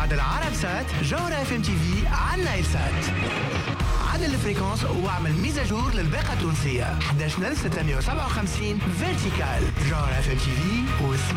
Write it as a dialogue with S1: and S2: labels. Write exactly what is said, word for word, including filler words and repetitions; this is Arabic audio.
S1: بعد العرب سات جوهرة اف ام تي في على نايل سات. عدل الفريكونس واعمل ميزاجور للباقة التونسية احد عشر ألف وستمائة وسبعة وخمسين فيرتيكال. جوهرة اف ام تي في